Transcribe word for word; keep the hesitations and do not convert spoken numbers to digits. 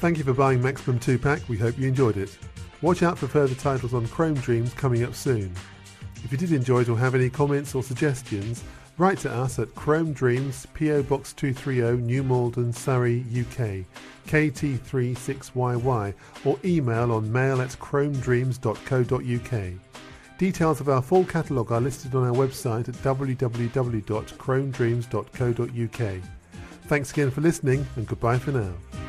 Thank you for buying Maximum two pack, we hope you enjoyed it. Watch out for further titles on Chrome Dreams coming up soon. If you did enjoy it or have any comments or suggestions, write to us at Chrome Dreams, P O Box two thirty, New Malden, Surrey, U K, K T three six Y Y, or email on mail at chrome dreams dot co dot U K. Details of our full catalogue are listed on our website at w w w dot chrome dreams dot co dot U K. Thanks again for listening, and goodbye for now.